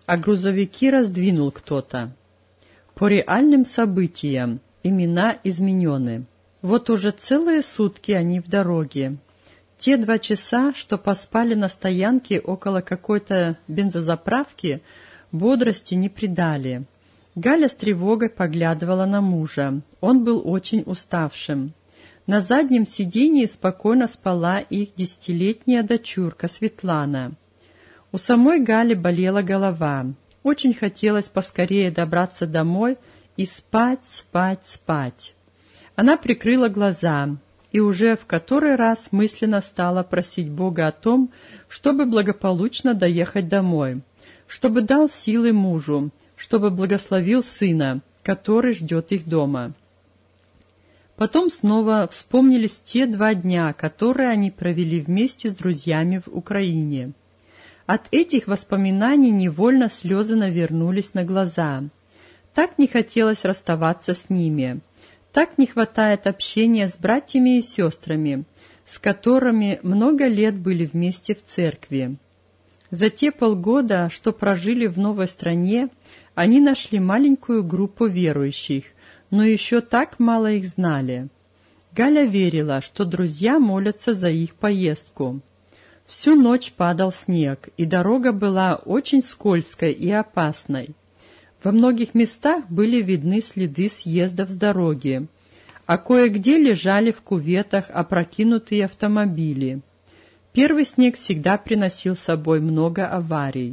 а грузовики раздвинул кто-то. По реальным событиям имена изменены. Вот уже целые сутки они в дороге. Те 2 часа, что поспали на стоянке около какой-то бензозаправки, бодрости не придали. Галя с тревогой поглядывала на мужа. Он был очень уставшим. На заднем сиденье спокойно спала их 10-летняя дочурка Светлана. У самой Гали болела голова. Очень хотелось поскорее добраться домой и спать, спать, спать. Она прикрыла глаза и уже в который раз мысленно стала просить Бога о том, чтобы благополучно доехать домой, чтобы дал силы мужу, чтобы благословил сына, который ждет их дома. Потом снова вспомнились те 2 дня, которые они провели вместе с друзьями в Украине. От этих воспоминаний невольно слезы навернулись на глаза. Так не хотелось расставаться с ними. Так не хватает общения с братьями и сестрами, с которыми много лет были вместе в церкви. За те полгода, что прожили в новой стране, они нашли маленькую группу верующих, но еще так мало их знали. Галя верила, что друзья молятся за их поездку. Всю ночь падал снег, и дорога была очень скользкой и опасной. Во многих местах были видны следы съездов с дороги, а кое-где лежали в кюветах опрокинутые автомобили. Первый снег всегда приносил с собой много аварий.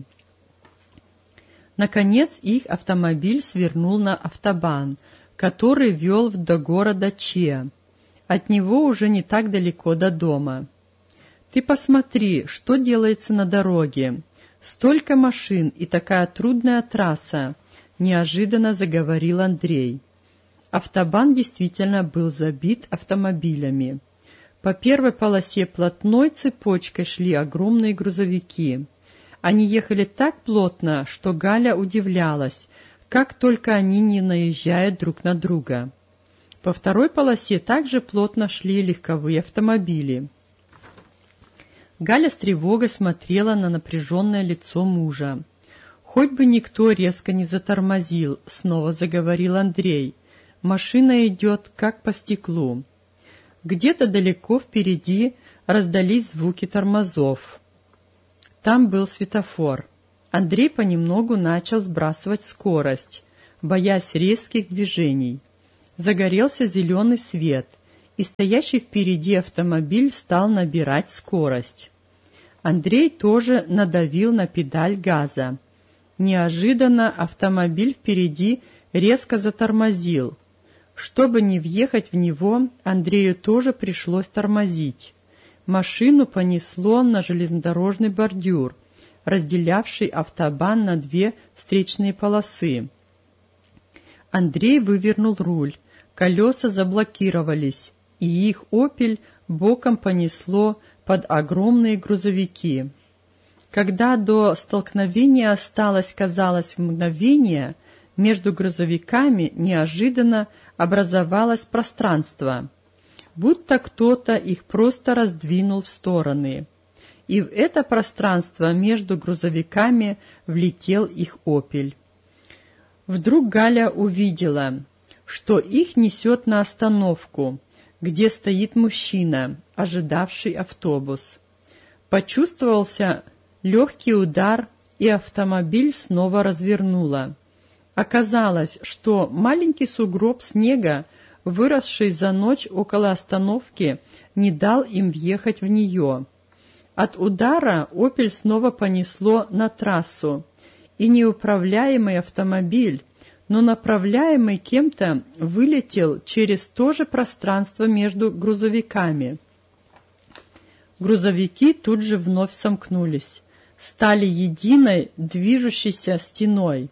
Наконец их автомобиль свернул на автобан, который вел до города Че. От него уже не так далеко до дома. «Ты посмотри, что делается на дороге. Столько машин и такая трудная трасса», — неожиданно заговорил Андрей. Автобан действительно был забит автомобилями. По первой полосе плотной цепочкой шли огромные грузовики. Они ехали так плотно, что Галя удивлялась, как только они не наезжают друг на друга. По второй полосе также плотно шли легковые автомобили. Галя с тревогой смотрела на напряженное лицо мужа. «Хоть бы никто резко не затормозил», — снова заговорил Андрей. «Машина идет, как по стеклу». Где-то далеко впереди раздались звуки тормозов. Там был светофор. Андрей понемногу начал сбрасывать скорость, боясь резких движений. Загорелся зеленый свет, и стоящий впереди автомобиль стал набирать скорость. Андрей тоже надавил на педаль газа. Неожиданно автомобиль впереди резко затормозил. Чтобы не въехать в него, Андрею тоже пришлось тормозить. Машину понесло на железнодорожный бордюр, разделявший автобан на 2 встречные полосы. Андрей вывернул руль, колеса заблокировались, и их «Опель» боком понесло под огромные грузовики. Когда до столкновения осталось, казалось, мгновение, между грузовиками неожиданно образовалось пространство, будто кто-то их просто раздвинул в стороны. И в это пространство между грузовиками влетел их «Опель». Вдруг Галя увидела, что их несет на остановку, где стоит мужчина, ожидавший автобус. Почувствовался легкий удар, и автомобиль снова развернуло. Оказалось, что маленький сугроб снега, выросший за ночь около остановки, не дал им въехать в нее. От удара «Опель» снова понесло на трассу, и неуправляемый автомобиль, но направляемый кем-то, вылетел через то же пространство между грузовиками. Грузовики тут же вновь сомкнулись, стали единой движущейся стеной.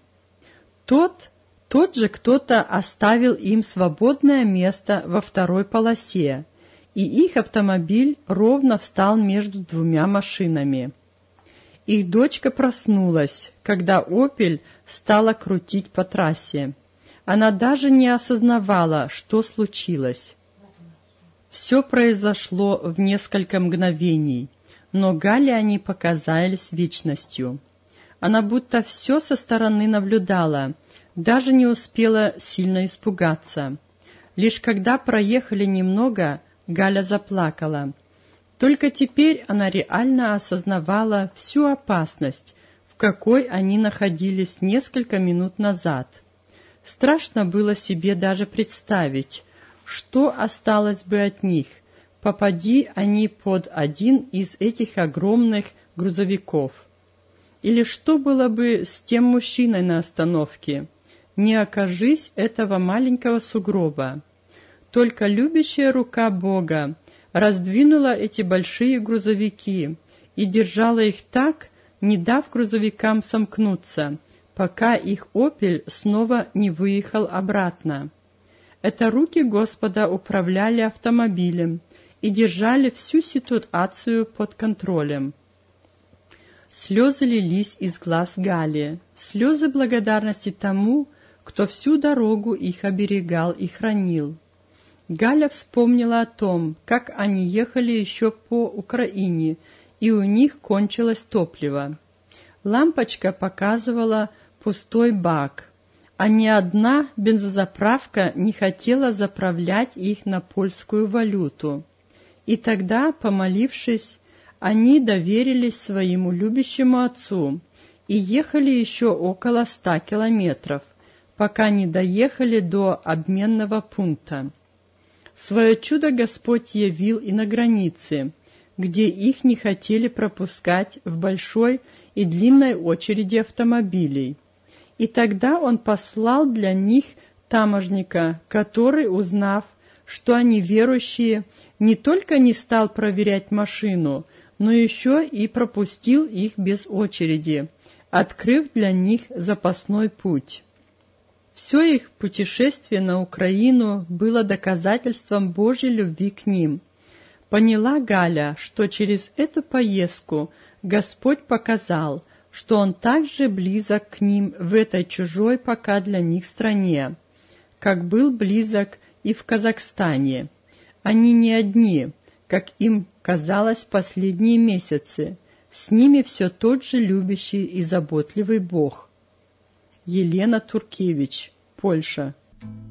Тот же кто-то оставил им свободное место во второй полосе, и их автомобиль ровно встал между 2 машинами. Их дочка проснулась, когда «Опель» стала крутить по трассе. Она даже не осознавала, что случилось. Все произошло в несколько мгновений, но Гале они показались вечностью. Она будто все со стороны наблюдала, даже не успела сильно испугаться. Лишь когда проехали немного, Галя заплакала. Только теперь она реально осознавала всю опасность, в какой они находились несколько минут назад. Страшно было себе даже представить, что осталось бы от них, попади они под один из этих огромных грузовиков. Или что было бы с тем мужчиной на остановке, не окажись этого маленького сугроба. Только любящая рука Бога раздвинула эти большие грузовики и держала их так, не дав грузовикам сомкнуться, пока их «Опель» снова не выехал обратно. Это руки Господа управляли автомобилем и держали всю ситуацию под контролем. Слезы лились из глаз Гали, слезы благодарности тому, кто всю дорогу их оберегал и хранил. Галя вспомнила о том, как они ехали еще по Украине, и у них кончилось топливо. Лампочка показывала пустой бак, а ни одна бензозаправка не хотела заправлять их на польскую валюту. И тогда, помолившись, они доверились своему любящему отцу и ехали еще около 100 километров, пока не доехали до обменного пункта. Свое чудо Господь явил и на границе, где их не хотели пропускать в большой и длинной очереди автомобилей. И тогда Он послал для них таможника, который, узнав, что они верующие, не только не стал проверять машину, но еще и пропустил их без очереди, открыв для них запасной путь. Все их путешествие на Украину было доказательством Божьей любви к ним. Поняла Галя, что через эту поездку Господь показал, что Он так же близок к ним в этой чужой пока для них стране, как был близок и в Казахстане. Они не одни, как им казалось последние месяцы. С ними все тот же любящий и заботливый Бог. Елена Туркевич, Польша.